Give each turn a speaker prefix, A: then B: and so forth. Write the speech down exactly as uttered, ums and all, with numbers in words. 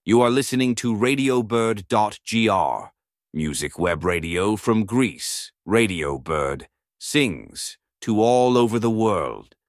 A: You are listening to radiobird dot g r, music web radio from Greece. Radiobird sings to all over the world.